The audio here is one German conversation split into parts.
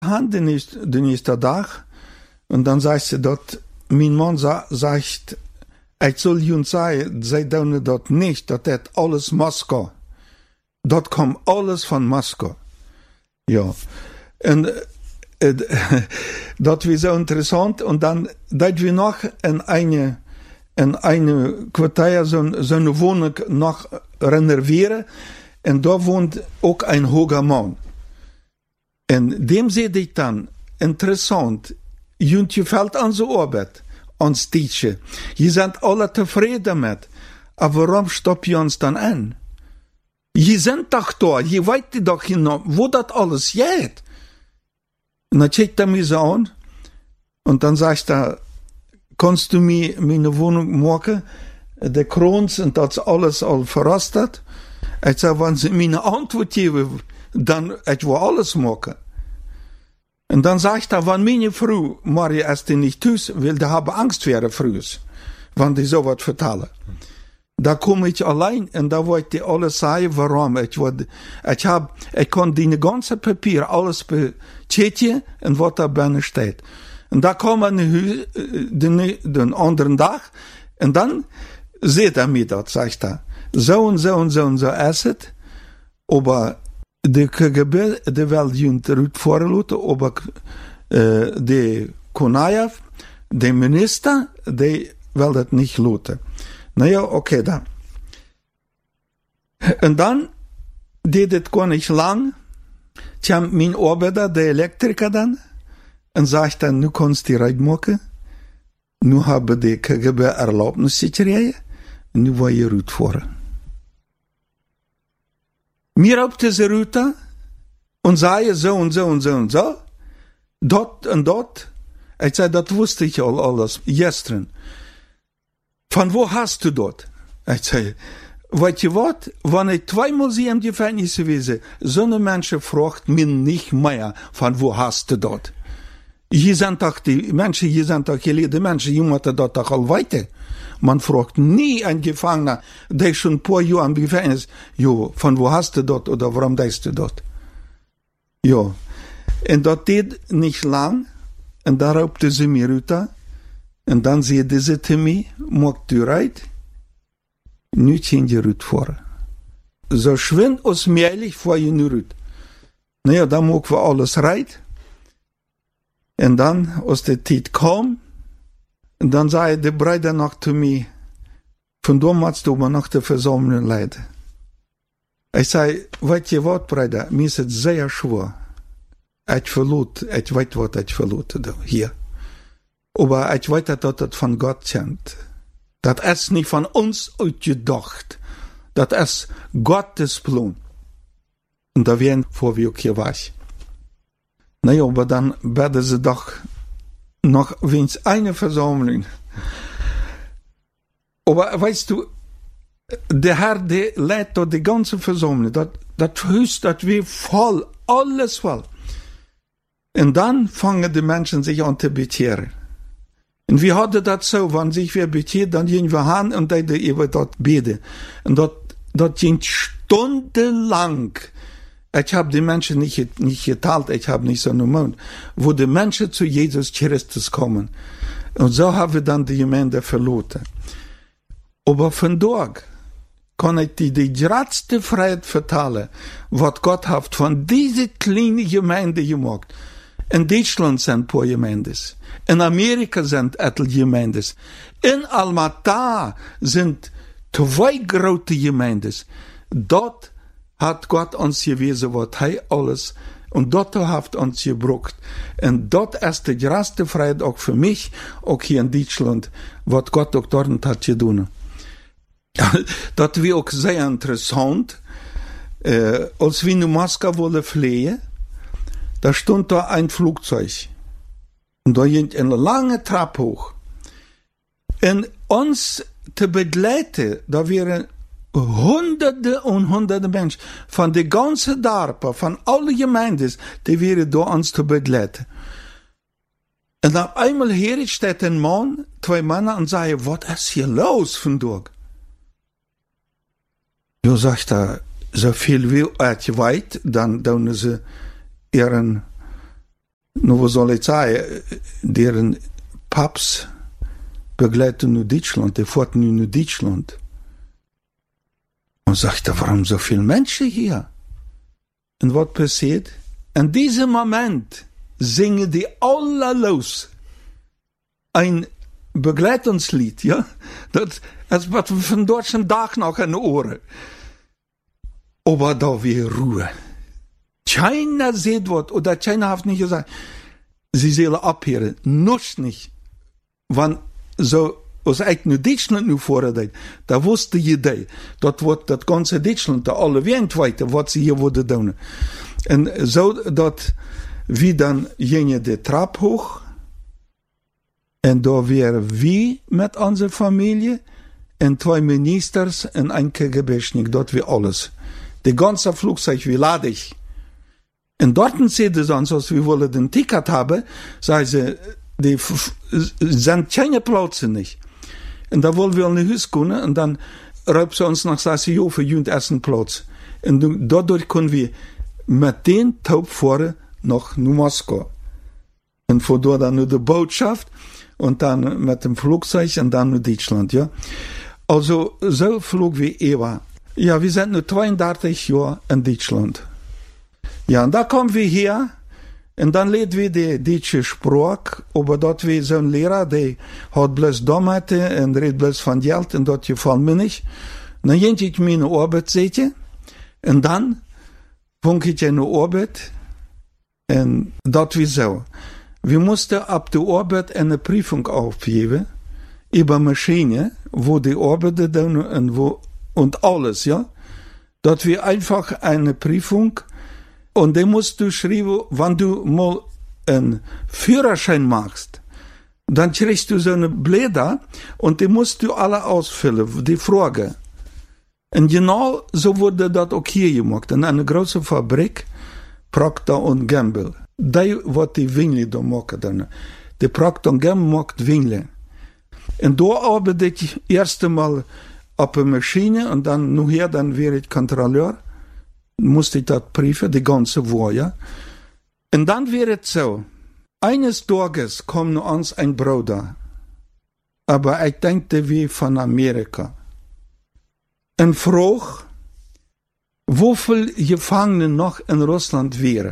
han den nächsten Tag und dann sagt sie dort, mein Mann sagt, ich soll ihnen sagen, sie tun dort nicht, das ist alles Moskau. Dort kommt alles von Moskau. Ja. Und das war so interessant. Und dann, dass wir noch in eine Quartier so eine Wohnung noch renovieren. Und da wohnt auch ein hoher Mann. Und dem sehe ich dann, interessant, und gefällt unsere Arbeit, uns Deutsche. Je sind alle zufrieden damit. Aber warum stoppen wir uns dann an? Je sind doch da, je weißt doch genau, wo das alles geht. Und dann checkt er mich so an, und dann sagt er, kannst du mir meine Wohnung machen? Der Krons und das alles all verrostet. Ich sage, wenn sie mir eine Antwort geben, dann ich will alles machen. Und dann sagt er, wenn meine Frau, Maria, ist die nicht tust, will die haben Angst vor ihrer Frau, wenn die so was vertellen. Da komme ich allein und da wollte ich alles sagen, warum. Ich kann die ganze Papier alles bestätigen und was da drinnen steht. Und da kam den anderen Tag und dann sieht er mir das, sagt er. So und so und so und so ist es, aber die KGB, die will jemand vorlassen, aber die Konajew, der Minister, die will das nicht lassen. Naja, okay, dann. Und dann, das gar nicht lang, kam mein Arbeiter, der Elektriker dann, und sagt dann, nu kannst du rein machen, nu habe die KGB Erlaubnis gekriegt, nu war je Route fahren. Mir auf diese Route und sage so und so und so und so, dort und dort. Ich sage, das wusste ich alles, gestern. Von wo hast du dort? Ich sage, weißt du was? Wenn ich zweimal sie im Gefängnis gewesen, so eine Menschen fragt mich nicht mehr, von wo hast du dort? Hier sind doch die Menschen, hier sind doch gelehrte Menschen, die müssen dort doch all weiter. Man fragt nie einen Gefangener, der schon ein paar Jahre im Gefängnis, jo, von wo hast du dort oder warum bist du dort? Jo. Und das geht nicht lang, und da raubte sie mir runter, und dann sagte sie zu mir, magst du reit? Nicht in die Rüt vor. So schwind aus Mielich vor in die Rüt. Naja, dann mag wir alles reit. Und dann, aus der Zeit kam, und dann sagte der Bruder noch zu mir, von da machst du aber noch die Versammlung leiden. Ich sage, weißt du was, Bruder, mir ist es sehr schwer. Ich weiß, was ich verlor hier. Aber ich weiß, dass das von Gott kommt. Das ist nicht von uns ausgedacht. Das ist Gottes Plan. Und da werden vor wie auch hier war. Naja, aber dann werden sie doch noch wenigstens eine Versammlung. Aber weißt du, der Herr, der leitet dort die ganze Versammlung. Das Haus, das wir voll, alles voll. Und dann fangen die Menschen sich an zu betieren. Und wir hatten das so, wenn sich wer betiert, dann gehen wir hin und dann über dort beten. Und das ging stundenlang. Ich habe die Menschen nicht geteilt, ich habe nicht so einen Mund, wo die Menschen zu Jesus Christus kommen. Und so haben wir dann die Gemeinde verloren. Aber von dort kann ich die größte Freiheit vertellen, was Gott hat von dieser kleinen Gemeinde gemacht. In Deutschland sind ein paar Gemeindes. In Amerika sind etliche Gemeindes. In Almata sind 2 große Gemeindes. Dort hat Gott uns gewiesen, was er alles, und dort hat uns gebraucht. Und dort ist die größte Freiheit auch für mich, auch hier in Deutschland, was Gott auch dort hat getan. Das war auch sehr interessant. Als wir in Moskau wollen fliehen, da stand da ein Flugzeug. Und da ging eine lange Treppe hoch. Und uns zu begleiten, da wären Hunderte und Hunderte Menschen von der ganzen Dorf, von allen Gemeinden, die wären da uns zu begleiten. Und auf einmal hier steht ein Mann, 2 Männer, und sagen, was ist hier los von dort? Ja, sagt er, so viel wie ich weiß, dann tun sie ihren Nou, was soll ich sagen, deren Paps begleiten nur Deutschland, die fuhren nur nach Deutschland. Und sagte, warum so viele Menschen hier? Und was passiert? In diesem Moment singen die alle los. Ein Begleitungslied, ja? Das wird von deutschen Tag noch in den Ohren. Aber da wir Ruhe. Keiner sieht was, oder keiner hat nicht gesagt, sie sollen abhören. Noch nicht. Wann so, als ich nur Deutschland nu vordeed, da wusste je dat wordt dat ganze Deutschland, da alle Welt weten wat ze hier wilden doen. En zo dat wie dan gingen de trap hoog, en daar weer wie met onze familie, en 2 ministers en een KGB-schnik, dat weer alles. De ganze Flugzeug wie ladig. En dorten zeiden ze ons, als we willen een ticket hebben, zeiden ze, die zijn keine Plätze nicht. Und da wollen wir in ein Haus kommen, und dann raubt sie uns nach 6 Jahren für den ersten Platz. Und dadurch können wir mit den Taub fahren nach Moskau. Und von dort dann nur die Botschaft, und dann mit dem Flugzeug, und dann nach Deutschland, ja. Also, so flog wie Eva. Ja, wir sind nur 32 Jahre in Deutschland. Ja, und da kommen wir her, und dann leert wir die deutsche Sprache, aber dort wie so ein Lehrer, der hat bloß Dummheiten und redet bloß von Geld, und dort gefällt mir nicht. Und dann ging ich meine Arbeit sehen, und dann fang ich eine Arbeit, und dort wie so. Wir mussten ab der Arbeit eine Prüfung aufgeben, über Maschine, wo die Arbeiter tun und alles, ja. Dort wir einfach eine Prüfung. Und dann musst du schreiben, wenn du mal einen Führerschein machst, dann kriegst du so eine Blätter und die musst du alle ausfüllen, die Frage. Und genau so wurde das auch hier gemacht. In einer großen Fabrik, Procter & Gamble. Die, was die Wingle da machen. Die Procter & Gamble macht Wingle. Und da arbeite ich erst einmal auf der Maschine und dann nachher dann wäre ich Kontrolleur. Musste ich das prüfen, die ganze Woche, ja. Und dann wäre es so, eines Tages kommt uns ein Bruder, aber ich denke wie von Amerika, und fragt, wie viele Gefangene noch in Russland wären.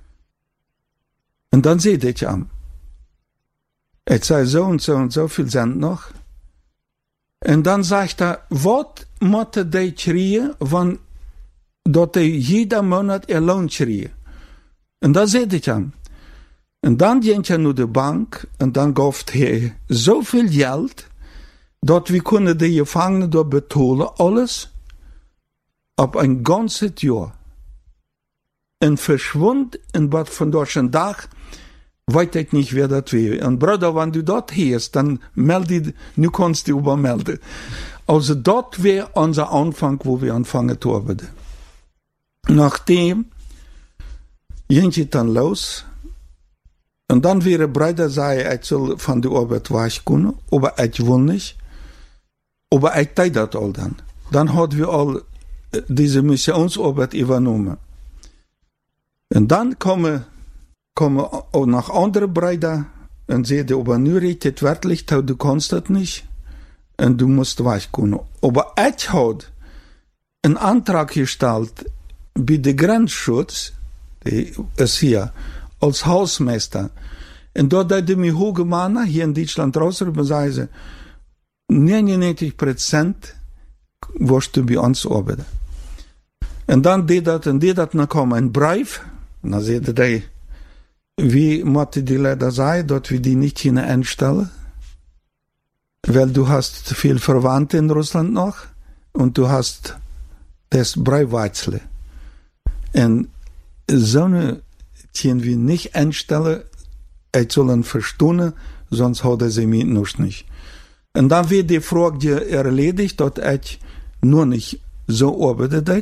Und dann seht ich an. Ich sage, so und so viel sind noch. Und dann sagt er, was musste die kriegen, wenn dat hij jeder Monat ihr Lohn kriegt. Und da seht ich an. Und dann ging er nur die Bank, und dann gauft er so viel Geld, dass wir können die Gefangenen dort betalen, alles, ab ein ganzes Jahr. Und verschwund, und was von deutschen Tag, weiß ich nicht, wer das wäre. Und Bruder, wenn du dort hörst, dann melde, nu kannst du übermelden. Also dort wäre unser Anfang, wo wir anfangen zu arbeiten. Nachdem ging ich dann los, und dann wäre Bruder sagen, ich soll von der Arbeit weg können, aber ich will nicht. Aber ich tat das all dann. Dann hatten wir all diese Missionsarbeit übernommen. Und dann kommen auch noch andere Brüder und sagen, aber nur redet wörtlich, du kannst das nicht, und du musst weg können. Aber ich habe einen Antrag gestellt, bei der Grenzschutz, die ist hier, als Hausmeister. Und dort hat er mich hochgemacht, hier in Deutschland rausrüber, sagen sie, 99% wirst du bei uns arbeiten. Und dann dann kam ein Brief, und dann sagte der, wie musste die leider sein, dass wir die nicht hin einstellen? Weil du hast zu viel Verwandte in Russland noch, und du hast das Breiweizel. Und so eine können wir nicht einstellen, ich soll ihn verstehen, sonst hat er sie mich noch nicht. Und dann wird die Frage erledigt, dass ich nur nicht so arbeite.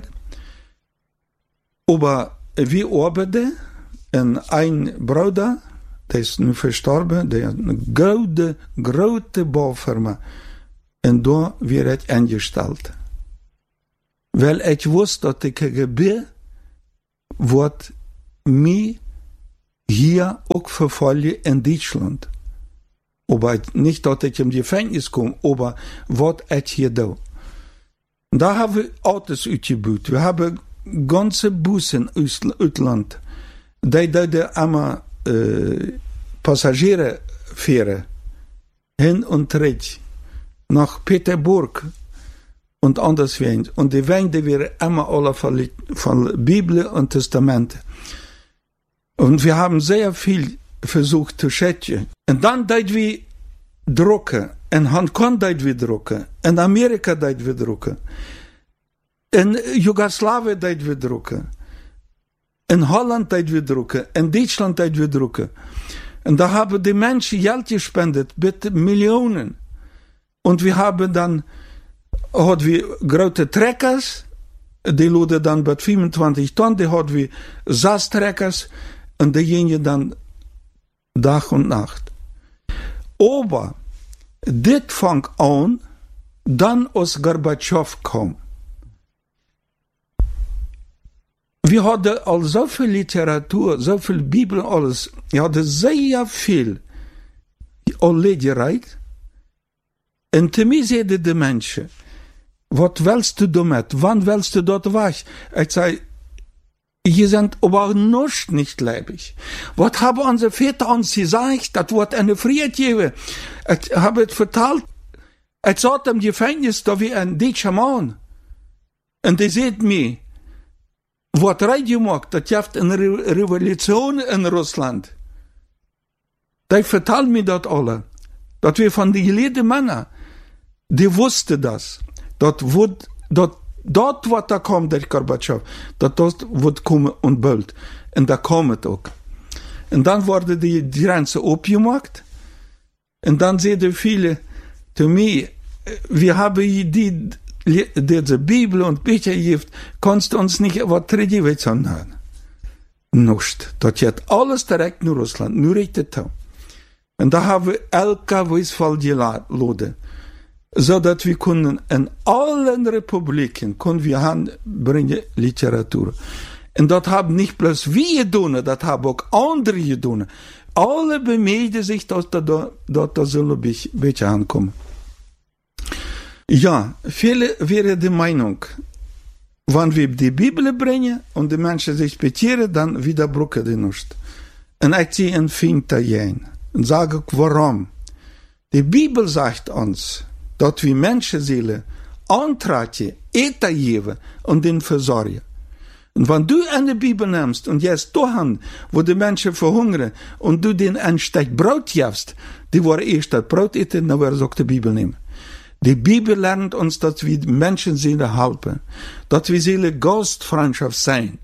Aber wir arbeiten, und ein Bruder, der ist nun verstorben, der hat eine große Baufirma, und da wird ich eingestellt. Weil ich wusste, dass die KGB wird mich hier auch verfolgen in Deutschland. Aber nicht, dass ich im Gefängnis komme, aber was ich hier da. Da haben wir Autos ausgebaut. Wir haben ganze Bussen aus Land. Die immer Passagiere fahren. Hin und zurück. Nach Peterburg. Und anderswohin. Und die Wände wären immer alle von Bibel und Testamente. Und wir haben sehr viel versucht zu schätzen. Und dann deit wir drucken. In Hongkong deit wir drucken. In Amerika deit wir drucken. In Jugoslawien deit wir drucken. In Holland deit wir drucken. In Deutschland deit wir drucken. Und da haben die Menschen Geld gespendet, mit Millionen. Und wir haben dann hadden we grote trekkers, die loden dan bij 25 ton, die hadden we 6 trekkers, en die gingen dan dag en nacht. Aber dit fang aan, dan als Gorbatschow kwam. Wir hadden al zoveel Literatur, zoveel Bibel, alles. Wir hadden sehr viel al legereid. En te mij zeiden de mensen, wat willst du damit? Wann willst du dort weg? Ich sage, je sind aber noch nicht leibig. Was haben unsere Väter uns gesagt? Das wird eine Fried geben. Ich habe es vertalt. Ich saß im Gefängnis, da wie ein deutscher Mann. Und die sieht mir, was Radio macht, das gibt eine Revolution in Russland. Die vertellen mir das alle. Das wir von den gelehrten Männern, die wussten das. Dort wird da kommt der Gorbatschow, dort wird kommen und bald. Und da kommt auch. Und dann wurde die Grenze aufgemacht. Und dann sehen viele zu mir, wir haben diese Bibel und Bücher gegeben, kannst du uns nicht was Tradition sagen? Nicht. Das geht alles direkt in Russland, nur richtig. Und da haben wir LKWs geladen. Zodat we kunnen in allen Republiken kunnen we aanbrengen Literatur. En dat hebben niet bloß wir gedaan, dat hebben ook andere gedaan. Alle bemühen sich, dass da soll ein bisschen ankommen. Ja, viele wären der Meinung, wenn wir die Bibel bringen und die Menschen sich bekehren, dann widerbrechen die nicht. Und ich ziehe ein Finger ein und sage, warum? Die Bibel sagt uns, dat we mensenzielen aantraatje, eten geven en den verzorgen. En wanneer du an de Bibel nimmst und jetzt dahin, wo die Menschen verhungern und du den ein Stück Brot gibst, die wollen erst das Brot eten, dann werden sie auch die Bibel nehmen. Die Bibel lernt uns, dass wir Menschenseelen helfen, dass wir Seele Gastfreundschaft sein.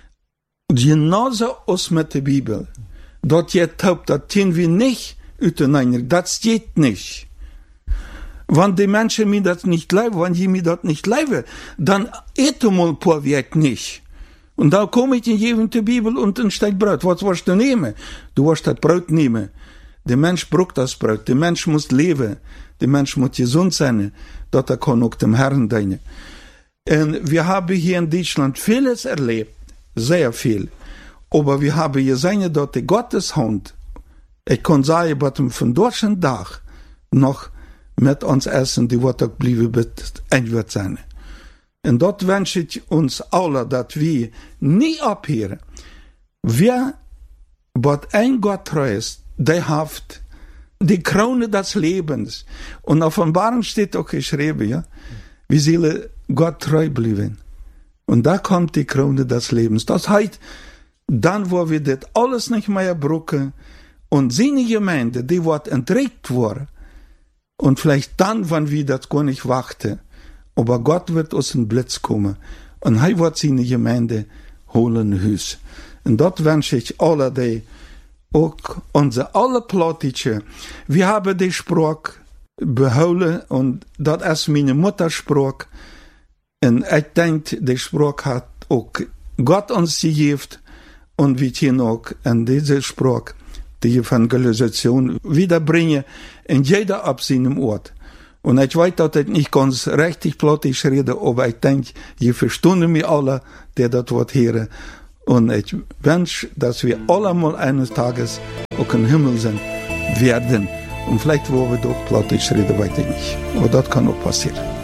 Genauso als mit der Bibel. Dat je taubt, dat tun wir nicht uiteinander, das geht nicht. Wenn die Menschen mir das nicht leiden, wenn die mir das nicht leiden, dann eten mal paar Wert nicht. Und dann komme ich in die Bibel und ein Stück Brot. Was willst du nehmen? Du willst das Brot nehmen. Der Mensch braucht das Brot. Der Mensch muss leben. Der Mensch muss gesund sein. Dass kann auch dem Herrn dienen. Und wir haben hier in Deutschland vieles erlebt. Sehr viel. Aber wir haben gesehen, dass die Gotteshand, ich kann sagen, dass von deutschen Tag noch mit uns essen, die wird auch bleiben, wird sein. Und dort wünsche ich uns alle, dass wir nie abhören. Wer, was ein Gott treu ist, der hat die Krone des Lebens. Und auf Offenbarung steht auch geschrieben, ja, wir sollen Gott treu bleiben. Und da kommt die Krone des Lebens. Das heißt, dann, wo wir das alles nicht mehr brauchen, und seine Gemeinde, die wird entrückt worden, und vielleicht dann, wenn wir das gar nicht warten. Aber Gott wird aus dem Blitz kommen. Und er wird seine Gemeinde holen Hus. Und dort wünsche ich alle, die auch unsere alle Plattdeutschen, wir haben die Sprache behouden und das ist meine Muttersprache. Und ich denke, die Sprache hat auch Gott uns gegeben und wir können auch in diese Sprache die Evangelisation wiederbringen in jeder ab seinem Ort. Und ich weiß, dass ich nicht ganz richtig plötzlich rede, aber ich denke, je verstehen mir alle, die das Wort hören. Und ich wünsche, dass wir alle mal eines Tages auch im Himmel sind werden. Und vielleicht, wo wir doch plötzlich reden, weiß ich nicht. Aber das kann auch passieren.